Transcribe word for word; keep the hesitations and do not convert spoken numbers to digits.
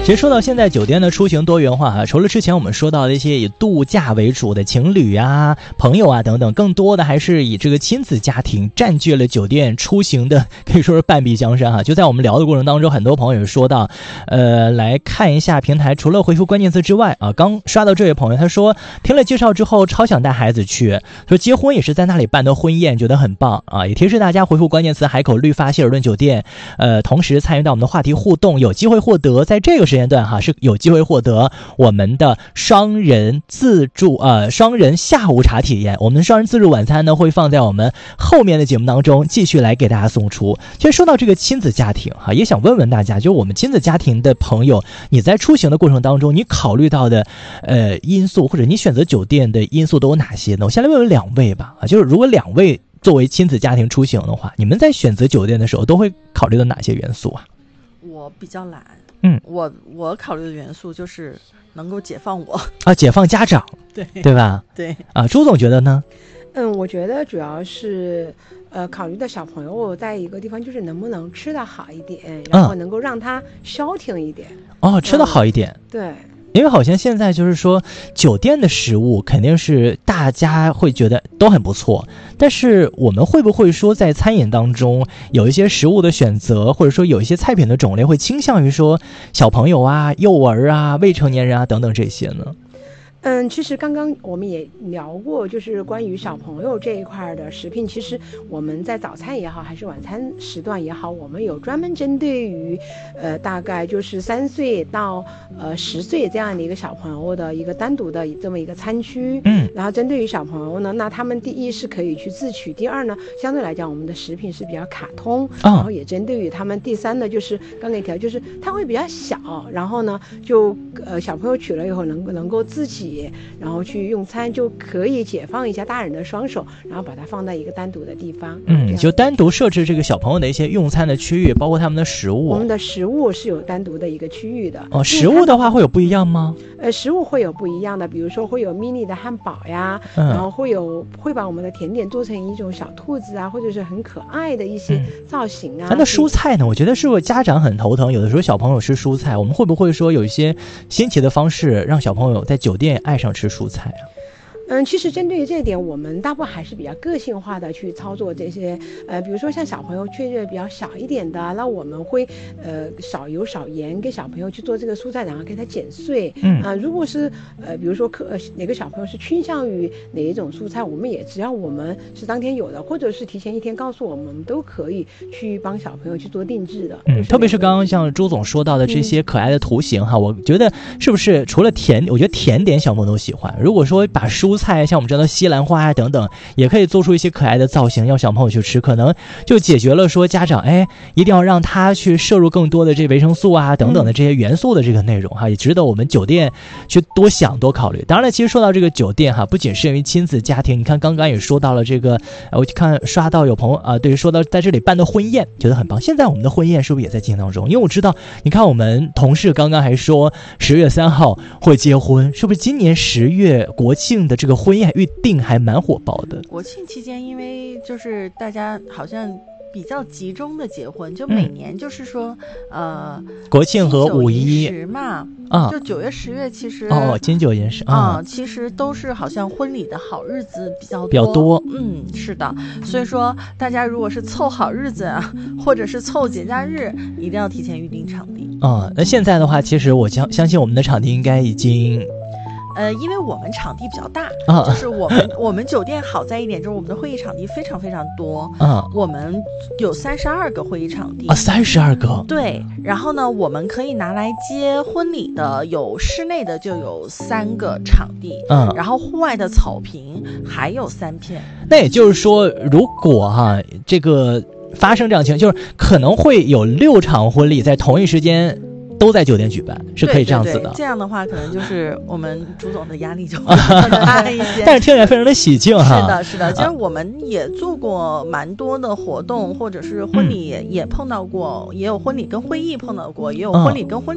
其实说到现在酒店的出行多元化啊，除了之前我们说到的一些以度假为主的情侣啊、朋友啊等等，更多的还是以这个亲子家庭占据了酒店出行的可以说是半壁江山哈。就在我们聊的过程当中，很多朋友也说到，呃，来看一下平台，除了回复关键词之外啊，刚刷到这位朋友他说听了介绍之后超想带孩子去，说结婚也是在那里办的婚宴，觉得很棒啊。也提示大家回复关键词海口绿发希尔顿酒店，呃，同时参与到我们的话题互动，有机会获得在这个时间段哈，是有机会获得我们的双人自助呃双人下午茶体验。我们的双人自助晚餐呢会放在我们后面的节目当中继续来给大家送出。其实说到这个亲子家庭哈，也想问问大家，就我们亲子家庭的朋友，你在出行的过程当中，你考虑到的呃因素或者你选择酒店的因素都有哪些呢？我先来问问两位吧啊，就是如果两位作为亲子家庭出行的话，你们在选择酒店的时候都会考虑到哪些元素啊？ 我比较懒， 嗯， 我我考虑的元素就是能够解放我啊，解放家长， 对对吧？ 对啊，朱总觉得呢？ 嗯，我觉得主要是呃考虑到小朋友在一个地方就是能不能吃得好一点，然后能够让他消停一点。 哦，吃得好一点， 嗯、对。 因为好像现在就是说酒店的食物肯定是大家会觉得都很不错，但是我们会不会说在餐饮当中有一些食物的选择，或者说有一些菜品的种类会倾向于说小朋友啊、幼儿啊、未成年人啊等等这些呢？ 嗯，其实刚刚我们也聊过，就是关于小朋友这一块的食品，其实我们在早餐也好，还是晚餐时段也好，我们有专门针对于，呃，大概就是三岁到呃十岁这样的一个小朋友的一个单独的这么一个餐区。嗯，然后针对于小朋友呢，那他们第一是可以去自取，第二呢，相对来讲我们的食品是比较卡通，然后也针对于他们，第三呢就是刚才提到，就是它会比较小，然后呢就呃小朋友取了以后能能够自己。然后去用餐就可以解放一下大人的双手，然后把它放在一个单独的地方。 嗯，就单独设置这个小朋友的一些用餐的区域，包括他们的食物。 我们的食物是有单独的一个区域的。 哦，食物的话会有不一样吗？ 呃，食物会有不一样的，比如说会有 mini 的汉堡呀，嗯、然后会有会把我们的甜点做成一种小兔子啊，或者是很可爱的一些造型啊。 嗯、那蔬菜呢？我觉得是不是家长很头疼？有的时候小朋友吃蔬菜，我们会不会说有一些新奇的方式让小朋友在酒店爱上吃蔬菜啊？ 嗯，其实针对于这一点，我们大部分还是比较个性化的去操作这些，呃，比如说像小朋友确实比较小一点的，那我们会呃少油少盐给小朋友去做这个蔬菜，然后给他剪碎。嗯啊、呃，如果是呃比如说可、呃、哪个小朋友是倾向于哪一种蔬菜，我们也只要我们是当天有的，或者是提前一天告诉我们，我们都可以去帮小朋友去做定制的。 嗯，特别是刚刚像朱总说到的这些可爱的图形哈、嗯，我觉得是不是除了甜，我觉得甜点小朋友都喜欢。如果说把蔬菜像我们知道西兰花啊等等，也可以做出一些可爱的造型，要小朋友去吃，可能就解决了说家长哎一定要让他去摄入更多的这维生素啊等等的这些元素的这个内容哈，也值得我们酒店去多想多考虑。当然了，其实说到这个酒店哈，不仅是因为亲子家庭，你看刚刚也说到了这个，我看刷到有朋友啊，对，说到在这里办的婚宴，觉得很棒。现在我们的婚宴是不是也在进行当中？因为我知道，你看我们同事刚刚还说十月三号会结婚，是不是今年十月国庆的这个婚宴预定还蛮火爆的？ 国庆期间，因为就是大家好像比较集中的结婚，就每年就是说，嗯、呃， 国庆和五一嘛， 啊， 就九月、十月，其实哦，金九银十啊、嗯，其实都是好像婚礼的好日子比较多， 比较多， 嗯，是的，所以说大家如果是凑好日子啊，或者是凑节假日，一定要提前预定场地啊、嗯。那现在的话，其实我相相信我们的场地应该已经。 呃，因为我们场地比较大，啊、就是我们我们酒店好在一点就是我们的会议场地非常非常多，啊，我们有三十二个会议场地啊，三十二个， 对，然后呢，我们可以拿来接婚礼的，有室内的就有三个场地，嗯，然后户外的草坪还有三片。 那也就是说，如果哈、啊、这个发生这样情况，就是可能会有六场婚礼在同一时间。都在酒店举办，是可以这样子的。 对对对，这样的话，可能就是我们朱总的压力就会更大一些。 但是听起来非常的喜庆哈。 是的，是的，其实我们也做过蛮多的活动，或者是婚礼也、嗯、也碰到过，也有婚礼跟会议碰到过，也有婚礼跟婚礼。